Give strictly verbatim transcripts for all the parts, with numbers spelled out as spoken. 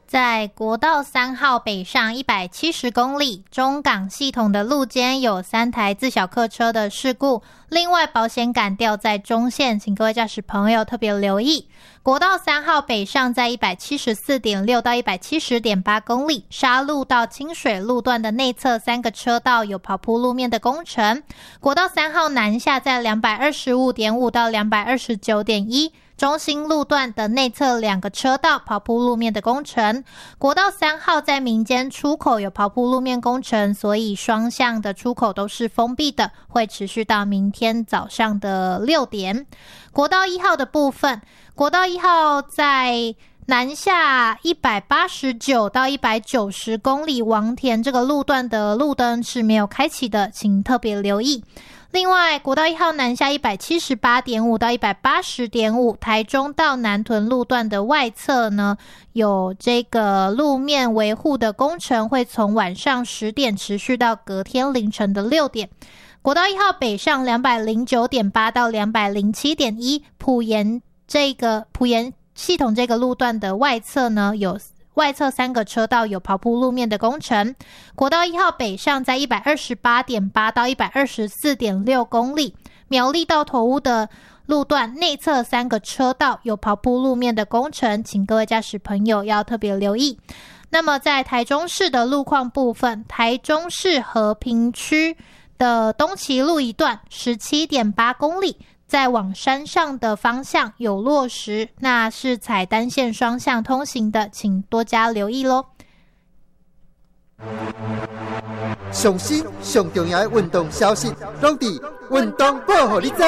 在国道三号北上一百七十公里，中港系统的路肩有三台自小客车的事故，另外保险杆掉在中线，请各位驾驶朋友特别留意。国道三号北上在 一百七十四点六 到 一百七十点八公里，沙路到清水路段的内侧三个车道有刨铺路面的工程。国道三号南下在 两百二十五点五 到 两百二十九点一，中兴路段的内侧两个车道刨铺路面的工程。国道三号在民间出口有刨铺路面工程，所以双向的出口都是封闭的，会持续到明天早上的六点。国道一号的部分，国道一号在南下一百八十九到一百九十公里，王田这个路段的路灯是没有开启的，请特别留意。另外，国道一号南下 一百七十八点五 到 一百八十点五， 台中到南屯路段的外侧呢，有这个路面维护的工程，会从晚上十点持续到隔天凌晨的六点。国道一号北上 两百零九点八 到 两百零七点一， 埔盐这个埔盐系统这个路段的外侧呢，有外侧三个车道有刨铺路面的工程。国道一号北上在 一百二十八点八 到 一百二十四点六公里，苗栗到头屋的路段内侧三个车道有刨铺路面的工程，请各位驾驶朋友要特别留意。那么在台中市的路况部分，台中市和平区的东旗路一段 十七点八公里，在往山上的方向有落石，那是采单线双向通行的，请多加留意咯。 上新上重要的运动消息，拢伫运动报给你知。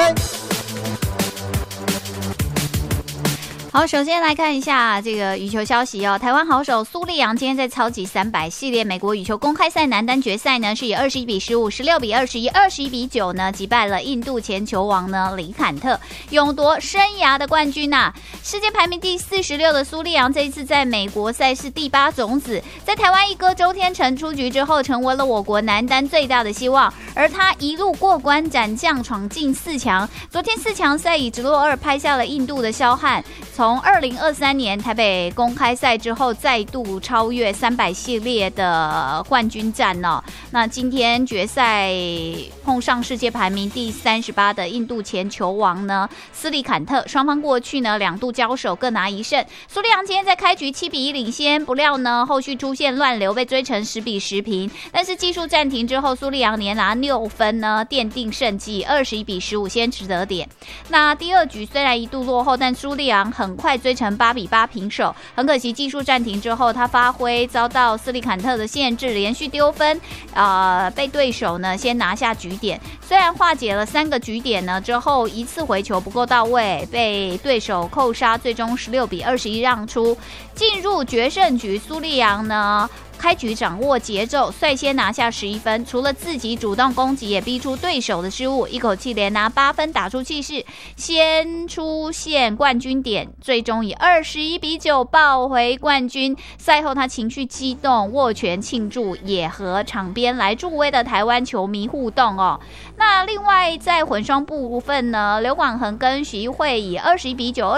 好，首先来看一下这个羽球消息哦。台湾好手苏立扬今天在超级三百系列美国羽球公开赛男单决赛呢，是以二十一比十五、十六比二十一、二十一比九呢击败了印度前球王呢里坎特，勇夺生涯的冠军啊！世界排名第四十六的苏立扬这一次在美国赛事第八种子，在台湾一哥周天成出局之后，成为了我国男单最大的希望，而他一路过关斩将，闯进四强。昨天四强赛以直落二拍下了印度的萧汉。从二零二三年台北公开赛之后，再度超越三百系列的冠军战哦。那今天决赛碰上世界排名第三十八的印度前球王呢斯里坎特，双方过去呢两度交手各拿一胜。苏立扬今天在开局七比一领先，不料呢后续出现乱流，被追成十比十平。但是技术暂停之后，苏立扬连拿六分呢，奠定胜绩，二十一比十五先取得点。那第二局虽然一度落后，但苏立扬很快追成八比八平手。很可惜技术暂停之后，他发挥遭到斯里坎特的限制，连续丢分，呃，被对手呢先拿下局点。虽然化解了三个局点呢之后，一次回球不够到位，被对手扣杀，最终十六比二十一让出。进入决胜局，苏立扬呢开局掌握节奏，率先拿下十一分，除了自己主动攻击，也逼出对手的失误，一口气连拿八分，打出气势，先出现冠军点，最终以二十一比九抱回冠军。赛后他情绪激动，握拳庆祝，也和场边来助威的台湾球迷互动哦。那另外在混双部分呢，刘广恒跟许一慧以二十一比九、